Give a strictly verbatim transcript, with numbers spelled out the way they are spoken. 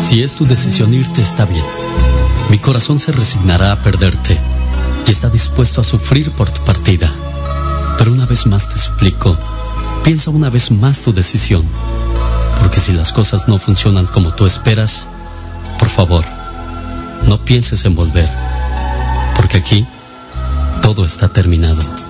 Si es tu decisión irte, está bien. Mi corazón se resignará a perderte y está dispuesto a sufrir por tu partida. Pero una vez más te suplico, piensa una vez más tu decisión. Porque si las cosas no funcionan como tú esperas, por favor, no pienses en volver. Porque aquí todo está terminado.